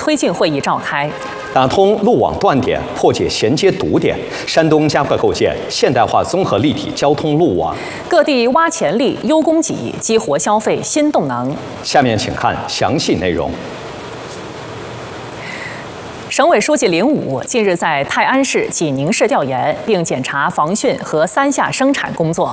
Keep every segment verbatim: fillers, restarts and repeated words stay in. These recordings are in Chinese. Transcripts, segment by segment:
推进会议召开。 打通路网断点，破解衔接堵点。山东加快构建现代化综合立体交通路网。 各地挖潜力、优供给，激活消费新动能。 下面请看详细内容。 省委书记林武近日在泰安市、济宁市调研，并检查防汛和三下生产工作。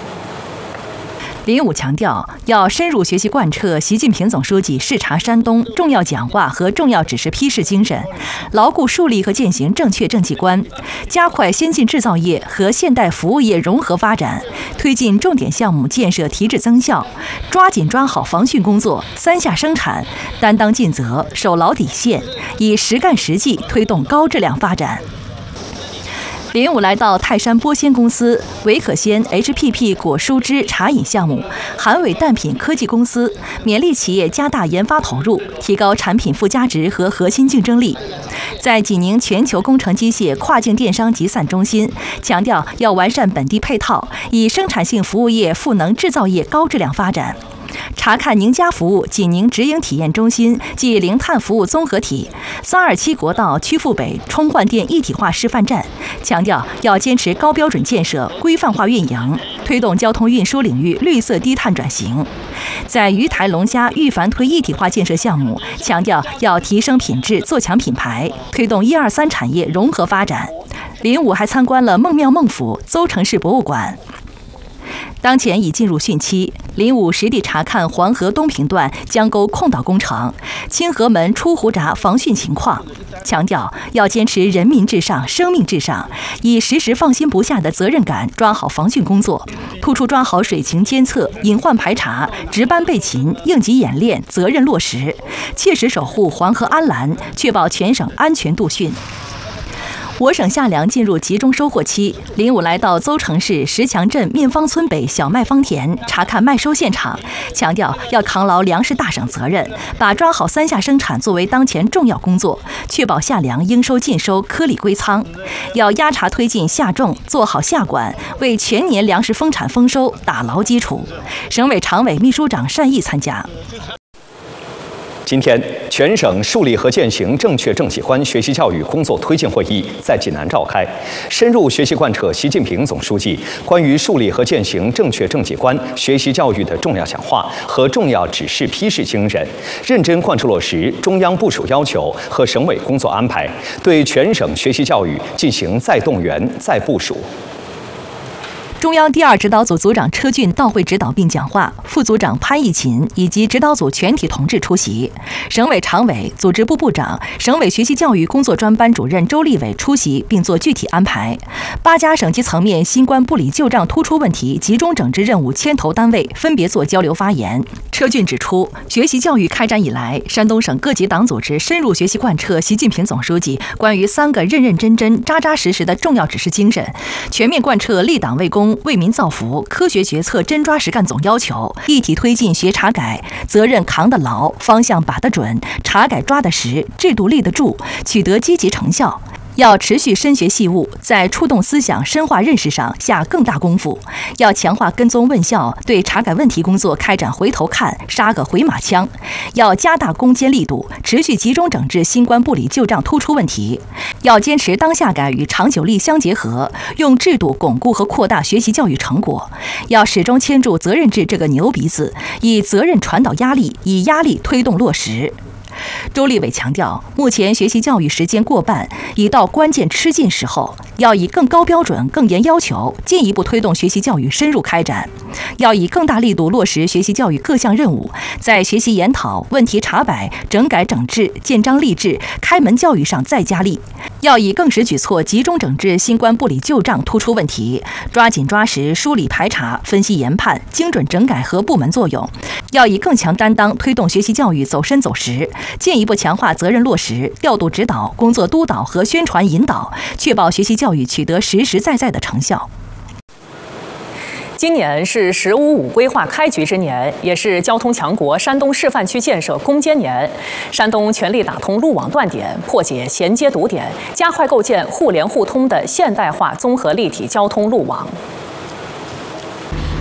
林武强调，要深入学习贯彻习近平总书记视察山东重要讲话和重要指示批示精神，牢固树立和践行正确政绩观，加快先进制造业和现代服务业融合发展，推进重点项目建设提质增效，抓紧抓好防汛工作，三下生产，担当尽责，守牢底线，以实干实际推动高质量发展。 林武来到泰山玻纤公司、维可鲜 H P P 果蔬汁茶饮项目、韩伟蛋品科技公司，勉励企业加大研发投入，提高产品附加值和核心竞争力。在济宁全球工程机械跨境电商集散中心，强调要完善本地配套，以生产性服务业赋能制造业高质量发展。 查看宁家服务济宁直营体验中心暨零碳服务综合体、三二七国道曲阜北充换电一体化示范站，强调要坚持高标准建设、规范化运营，推动交通运输领域绿色低碳转型。在鱼台龙虾豫繁推一体化建设项目，强调要提升品质、做强品牌，推动一二三产业融合发展。林武还参观了孟庙孟府邹城市博物馆。 当前已进入汛期，林武实地查看黄河东平段江沟控岛工程、清河门出湖闸防汛情况，强调要坚持人民至上、生命至上，以时时放心不下的责任感抓好防汛工作，突出抓好水情监测、隐患排查、值班备勤、应急演练责任落实，切实守护黄河安澜，确保全省安全度汛。 我省夏粮进入集中收获期，林武来到邹城市石墙镇面方村北小麦方田查看麦收现场，强调要扛牢粮食大省责任，把抓好三下生产作为当前重要工作，确保夏粮应收尽收、颗粒归仓。要压查推进夏种，做好夏管，为全年粮食丰产丰收打牢基础。省委常委秘书长单毅参加。 今天，全省树立和践行正确政绩观学习教育工作推进会议在济南召开，深入学习贯彻习近平总书记关于树立和践行正确政绩观学习教育的重要讲话和重要指示批示精神，认真贯彻落实中央部署要求和省委工作安排，对全省学习教育进行再动员、再部署。 中央第二指导组组长车俊到会指导并讲话，副组长潘义勤以及指导组全体同志出席。省委常委、组织部部长、省委学习教育工作专班主任周立伟出席并做具体安排。八家省级层面新冠部里旧账突出问题集中整治任务牵头单位分别做交流发言。车俊指出，学习教育开展以来，山东省各级党组织深入学习贯彻习近平总书记关于三个认认真真、扎扎实实的重要指示精神，全面贯彻立党为公、为民造福、科学决策真抓实干总要求，一体推进学查改，责任扛得牢，方向把得准，查改抓得实，制度立得住，取得积极成效。 要持续深学细悟，在触动思想、深化认识上下更大功夫。要强化跟踪问校，对查改问题工作开展回头看、杀个回马枪。要加大攻坚力度，持续集中整治新冠部里旧账突出问题。要坚持当下改与长久力相结合，用制度巩固和扩大学习教育成果。要始终牵住责任制这个牛鼻子，以责任传导压力，以压力推动落实。 周立伟强调，目前学习教育时间过半，已到关键吃劲时候，要以更高标准、更严要求，进一步推动学习教育深入开展。要以更大力度落实学习教育各项任务，在学习研讨、问题查摆、整改整治、建章立制、开门教育上再加力。要以更实举措集中整治新冠部里旧账突出问题，抓紧抓实梳理排查、分析研判、精准整改和部门作用。要以更强担当推动学习教育走深走实。 进一步强化责任落实、调度指导、工作督导和宣传引导，确保学习教育取得实实在在的成效。 今年是“十五五”规划开局之年，也是交通强国山东示范区建设攻坚年。山东全力打通路网断点，破解衔接堵点，加快构建互联互通的现代化综合立体交通路网。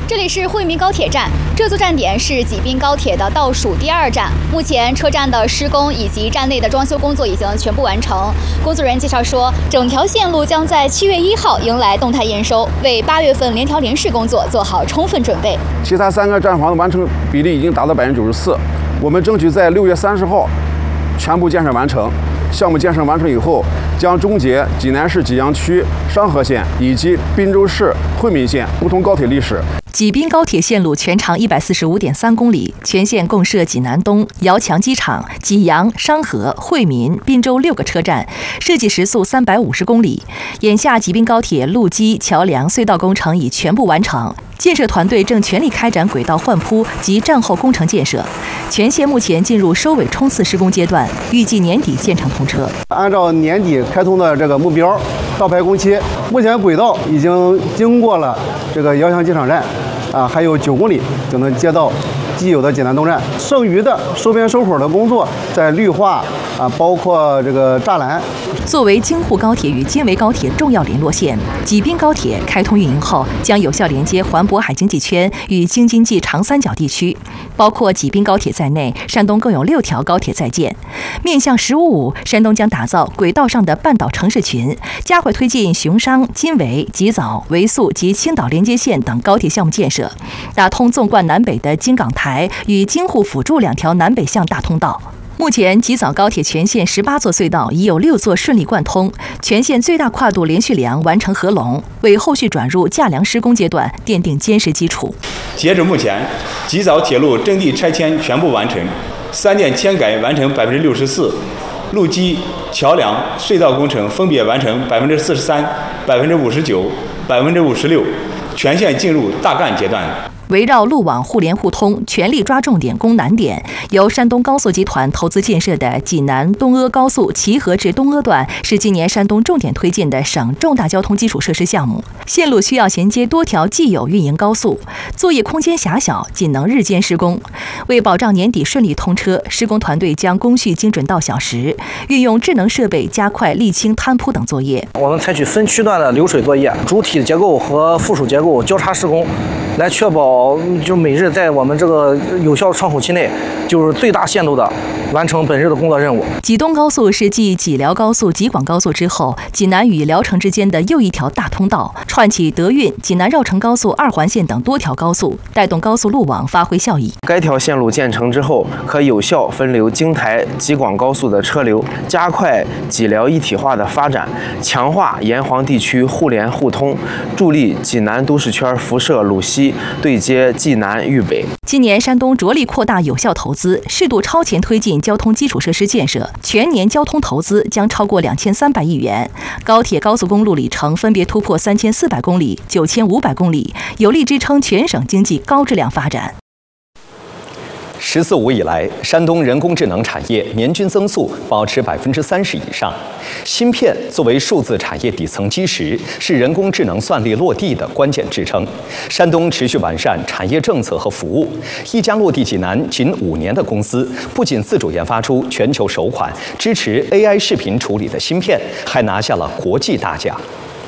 这里是惠民高铁站，这座站点是济滨高铁的倒数第二站。目前车站的施工以及站内的装修工作已经全部完成。工作人员介绍说，整条线路将在七月一号迎来动态验收，为八月份联调联试工作做好充分准备。 其他三个站房的完成比例已经达到百分之九十四，我们争取在六月三十号全部建设完成。项目建设完成以后，将终结济南市济阳区商河线以及滨州市惠民线不同高铁历史。 济滨高铁线路全长一百四十五点三公里，全线共设济南东、遥墙机场、济阳、商河、惠民、滨州六个车站，设计时速三百五十公里。眼下，济滨高铁路基、桥梁、隧道工程已全部完成。建设团队正全力开展轨道换铺及站后工程建设，全线目前进入收尾冲刺施工阶段，预计年底建成通车。 按照年底开通的这个目标，倒排工期，目前轨道已经经过了这个遥墙机场站，啊，还有九公里就能接到既有的济南东站。剩余的收边收口的工作在绿化啊，包括这个栅栏。 作为京沪高铁与京维高铁重要联络线，济滨高铁开通运营后，将有效连接环渤海经济圈与京津冀长三角地区。包括济滨高铁在内，山东共有六条高铁在建。面向“十五五”，山东将打造轨道上的半岛城市群，加快推进雄商、金维、吉枣、维速及青岛连接线等高铁项目建设，打通纵贯南北的京港台与京沪辅助两条南北向大通道。目前，吉枣高铁全线十八座隧道已有六座顺利贯通，全线最大跨度连续梁完成合龙，为后续转入架梁施工阶段奠定坚实基础。 截至目前，吉枣铁路征地拆迁全部完成，三电迁改完成百分之六十四，路基、桥梁、隧道工程分别完成百分之四十三、百分之五十九、百分之五十六，全线进入大干阶段。 围绕路网互联互通，全力抓重点攻难点。由山东高速集团投资建设的济南东阿高速齐河至东阿段是今年山东重点推进的省重大交通基础设施项目。线路需要衔接多条既有运营高速，作业空间狭小，仅能日间施工。为保障年底顺利通车，施工团队将工序精准到小时，运用智能设备加快沥青、摊铺等作业。 我们采取分区段的流水作业，主体结构和附属结构交叉施工，来确保就每日在我们这个有效窗口期内，就是最大限度的完成本日的工作任务。 济东高速是继济辽高速、济广高速之后，济南与聊城之间的又一条大通道，串起德运、济南绕城高速二环线等多条高速，带动高速路网发挥效益。 该条线路建成之后，可有效分流京台、济广高速的车流，加快济辽一体化的发展，强化沿黄地区互联互通，助力济南都市圈辐射鲁西，对接济南豫北。 今年山东着力扩大有效投资，适度超前推进交通基础设施建设，全年交通投资将超过两千三百亿元。高铁、高速公路里程分别突破三千四百公里、九千五百公里，有力支撑全省经济高质量发展。 十四五以来，山东人工智能产业年均增速保持百分之三十以上。芯片作为数字产业底层基石，是人工智能算力落地的关键支撑。山东持续完善产业政策和服务，一家落地济南仅五年的公司，不仅自主研发出全球首款支持 A I 视频处理的芯片，还拿下了国际大奖。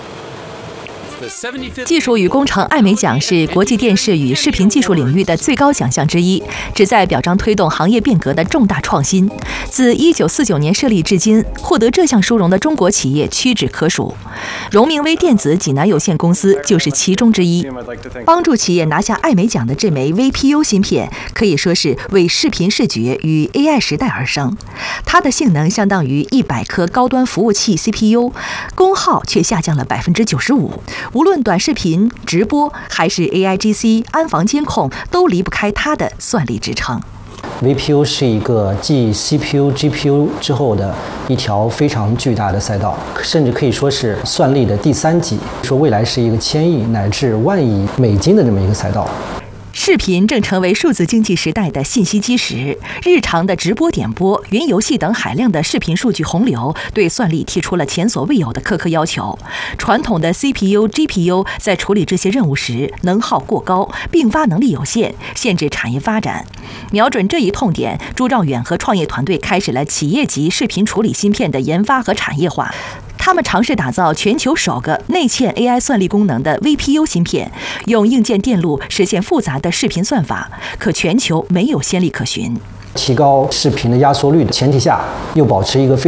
技术与工程艾美奖是国际电视与视频技术领域的最高奖项之一，旨在表彰推动行业变革的重大创新。自一九四九年设立至今，获得这项殊荣的中国企业屈指可数，荣明微电子济南有限公司就是其中之一。帮助企业拿下艾美奖的这枚 V P U 芯片，可以说是为视频视觉与 A I 时代而生。它的性能相当于一百颗高端服务器 C P U， 功耗却下降了百分之九十五。无论短视频、直播还是 A I G C 安防监控，都离不开它的算力支撑。 V P U 是一个继 C P U、G P U 之后的一条非常巨大的赛道，甚至可以说是算力的第三级。说未来是一个千亿乃至万亿美金的这么一个赛道。 视频正成为数字经济时代的信息基石，日常的直播点播、云游戏等海量的视频数据洪流，对算力提出了前所未有的苛刻要求。传统的 C P U、G P U 在处理这些任务时，能耗过高，并发能力有限，限制产业发展。瞄准这一痛点，朱兆远和创业团队开始了企业级视频处理芯片的研发和产业化。 他们尝试打造全球首个内嵌 A I 算力功能的 V P U 芯片，用硬件电路实现复杂的视频算法，可全球没有先例可循。 提高视频的压缩率的前提下，又保持一个非